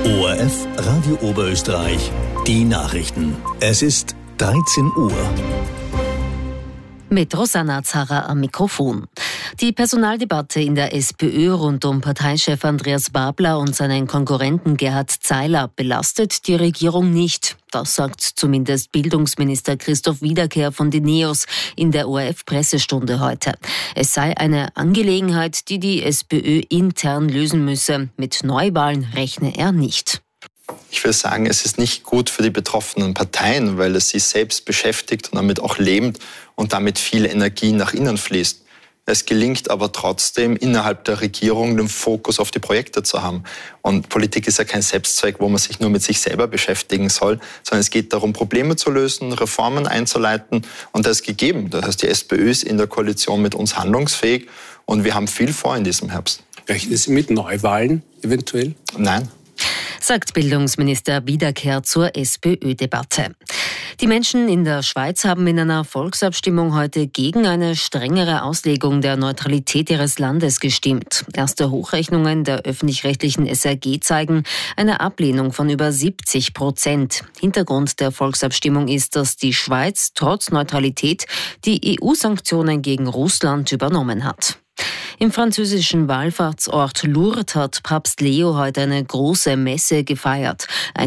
ORF Radio Oberösterreich, die Nachrichten. Es ist 13 Uhr. Mit Rosanna Zarra am Mikrofon. Die Personaldebatte in der SPÖ rund um Parteichef Andreas Babler und seinen Konkurrenten Gerhard Zeiler belastet die Regierung nicht. Das sagt zumindest Bildungsminister Christoph Wiederkehr von den NEOS in der ORF-Pressestunde heute. Es sei eine Angelegenheit, die die SPÖ intern lösen müsse. Mit Neuwahlen rechne er nicht. Ich will sagen, es ist nicht gut für die betroffenen Parteien, weil es sie selbst beschäftigt und damit auch lebt und damit viel Energie nach innen fließt. Es gelingt aber trotzdem, innerhalb der Regierung den Fokus auf die Projekte zu haben. Und Politik ist ja kein Selbstzweck, wo man sich nur mit sich selber beschäftigen soll, sondern es geht darum, Probleme zu lösen, Reformen einzuleiten. Und das ist gegeben. Das heißt, die SPÖ ist in der Koalition mit uns handlungsfähig und wir haben viel vor in diesem Herbst. Rechnen Sie mit Neuwahlen eventuell? Nein. Sagt Bildungsminister Wiederkehr zur SPÖ-Debatte. Die Menschen in der Schweiz haben in einer Volksabstimmung heute gegen eine strengere Auslegung der Neutralität ihres Landes gestimmt. Erste Hochrechnungen der öffentlich-rechtlichen SRG zeigen eine Ablehnung von über 70%. Hintergrund der Volksabstimmung ist, dass die Schweiz trotz Neutralität die EU-Sanktionen gegen Russland übernommen hat. Im französischen Wallfahrtsort Lourdes hat Papst Leo heute eine große Messe gefeiert.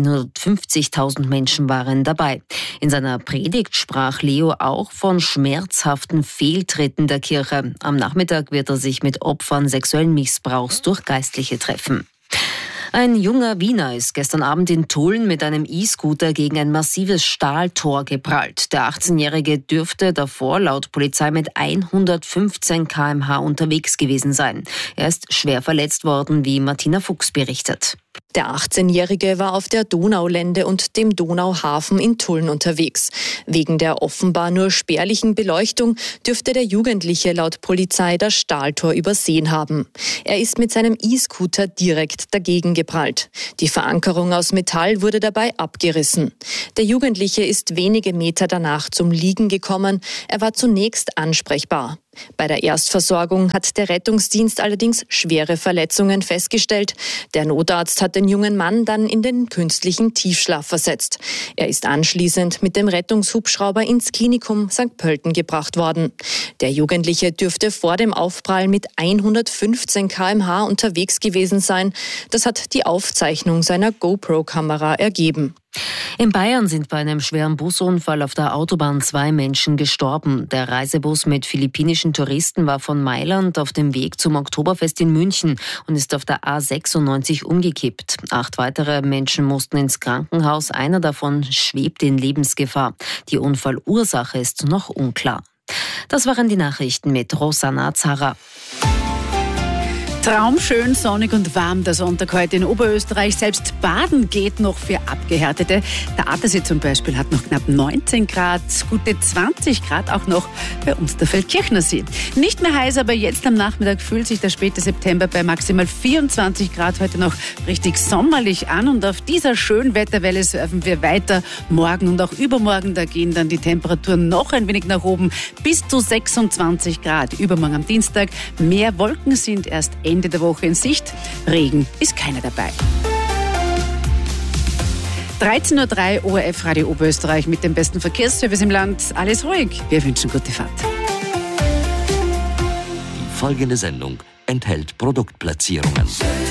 150.000 Menschen waren dabei. In seiner Predigt sprach Leo auch von schmerzhaften Fehltritten der Kirche. Am Nachmittag wird er sich mit Opfern sexuellen Missbrauchs durch Geistliche treffen. Ein junger Wiener ist gestern Abend in Tulln mit einem E-Scooter gegen ein massives Stahltor geprallt. Der 18-Jährige dürfte davor laut Polizei mit 115 km/h unterwegs gewesen sein. Er ist schwer verletzt worden, wie Martina Fuchs berichtet. Der 18-Jährige war auf der Donaulände und dem Donauhafen in Tulln unterwegs. Wegen der offenbar nur spärlichen Beleuchtung dürfte der Jugendliche laut Polizei das Stahltor übersehen haben. Er ist mit seinem E-Scooter direkt dagegen geprallt. Die Verankerung aus Metall wurde dabei abgerissen. Der Jugendliche ist wenige Meter danach zum Liegen gekommen. Er war zunächst ansprechbar. Bei der Erstversorgung hat der Rettungsdienst allerdings schwere Verletzungen festgestellt. Der Notarzt hat den jungen Mann dann in den künstlichen Tiefschlaf versetzt. Er ist anschließend mit dem Rettungshubschrauber ins Klinikum St. Pölten gebracht worden. Der Jugendliche dürfte vor dem Aufprall mit 115 km/h unterwegs gewesen sein. Das hat die Aufzeichnung seiner GoPro-Kamera ergeben. In Bayern sind bei einem schweren Busunfall auf der Autobahn 2 Menschen gestorben. Der Reisebus mit philippinischen Touristen war von Mailand auf dem Weg zum Oktoberfest in München und ist auf der A96 umgekippt. 8 weitere Menschen mussten ins Krankenhaus. Einer davon schwebt in Lebensgefahr. Die Unfallursache ist noch unklar. Das waren die Nachrichten mit Rosanna Zarra. Traumschön, sonnig und warm der Sonntag heute in Oberösterreich. Selbst Baden geht noch für Abgehärtete. Der Attersee zum Beispiel hat noch knapp 19 Grad, gute 20 Grad auch noch bei uns der Feldkirchner See. Nicht mehr heiß, aber jetzt am Nachmittag fühlt sich der späte September bei maximal 24 Grad heute noch richtig sommerlich an. Und auf dieser schönen Wetterwelle surfen wir weiter. Morgen und auch übermorgen, da gehen dann die Temperaturen noch ein wenig nach oben bis zu 26 Grad. Übermorgen am Dienstag mehr Wolken sind erst Ende der Woche in Sicht. Regen ist keiner dabei. 13.03 Uhr ORF Radio Oberösterreich mit dem besten Verkehrsservice im Land. Alles ruhig. Wir wünschen gute Fahrt. Die folgende Sendung enthält Produktplatzierungen.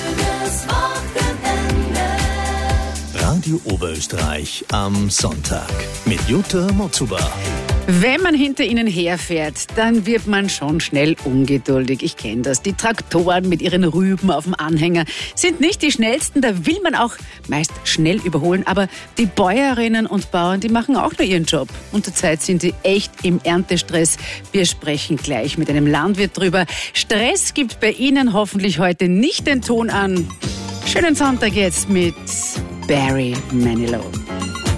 Radio Oberösterreich am Sonntag mit Jutta Motzuba. Wenn man hinter ihnen herfährt, dann wird man schon schnell ungeduldig. Ich kenne das. Die Traktoren mit ihren Rüben auf dem Anhänger sind nicht die schnellsten. Da will man auch meist schnell überholen. Aber die Bäuerinnen und Bauern, die machen auch nur ihren Job. Und zurzeit sind sie echt im Erntestress. Wir sprechen gleich mit einem Landwirt drüber. Stress gibt bei Ihnen hoffentlich heute nicht den Ton an. Schönen Sonntag jetzt mit Barry Manilow.